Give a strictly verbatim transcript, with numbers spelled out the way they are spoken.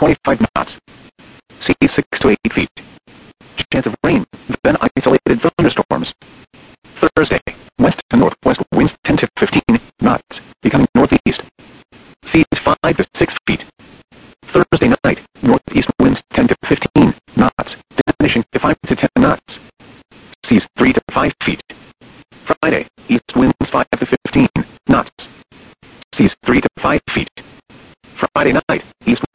twenty-five knots. Seas six to eight feet. Chance of rain, then isolated thunderstorms. Thursday, west to northwest winds ten to fifteen knots, becoming northeast. Seas five to six feet. Thursday night, northeast winds ten to fifteen knots, diminishing to five to ten knots. Seas three to five feet. Friday, east winds five to fifteen knots. Seas three to five feet. Friday night, east